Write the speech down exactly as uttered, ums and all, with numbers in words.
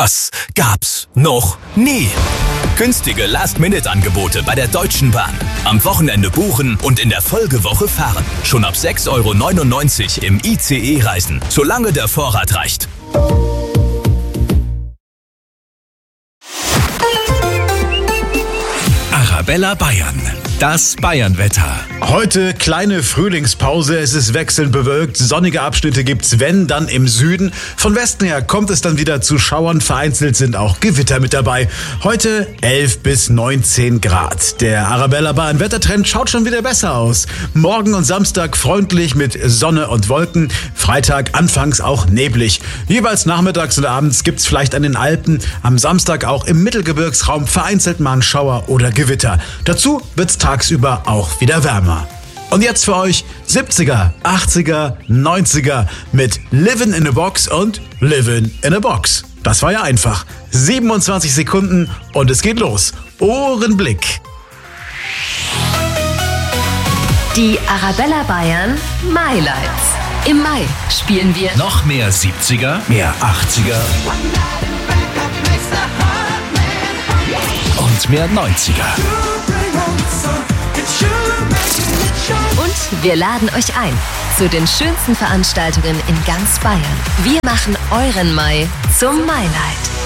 Das gab's noch nie. Günstige Last-Minute-Angebote bei der Deutschen Bahn. Am Wochenende buchen und in der Folgewoche fahren. Schon ab sechs Euro neunundneunzig im I C E reisen, solange der Vorrat reicht. Arabella Bayern. Das Bayernwetter. Heute kleine Frühlingspause, es ist wechselnd bewölkt, sonnige Abschnitte gibt's, wenn, dann im Süden. Von Westen her kommt es dann wieder zu Schauern, vereinzelt sind auch Gewitter mit dabei. Heute elf bis neunzehn Grad. Der Arabella Bayern Wettertrend schaut schon wieder besser aus. Morgen und Samstag freundlich mit Sonne und Wolken, Freitag anfangs auch neblig. Jeweils nachmittags und abends gibt's vielleicht an den Alpen, am Samstag auch im Mittelgebirgsraum vereinzelt mal ein Schauer oder Gewitter. Dazu wird's tagsüber auch wieder wärmer. Und jetzt für euch siebziger, achtziger, neunziger mit Livin' in a Box und Livin' in a Box. Das war ja einfach. siebenundzwanzig Sekunden und es geht los. Ohrenblick. Die Arabella Bayern MyLights. Im Mai spielen wir Noch mehr siebziger, mehr achtziger und mehr neunziger. und wir laden euch ein zu den schönsten Veranstaltungen in ganz Bayern. Wir machen euren Mai zum MyLight.